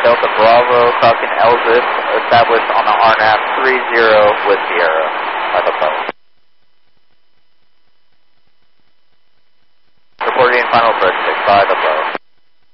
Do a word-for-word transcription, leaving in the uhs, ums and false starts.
Delta Bravo, crossing Elvis, established on the R N A V three zero with Sierra. Final Bravo. Reporting final approach, six five, Bravo.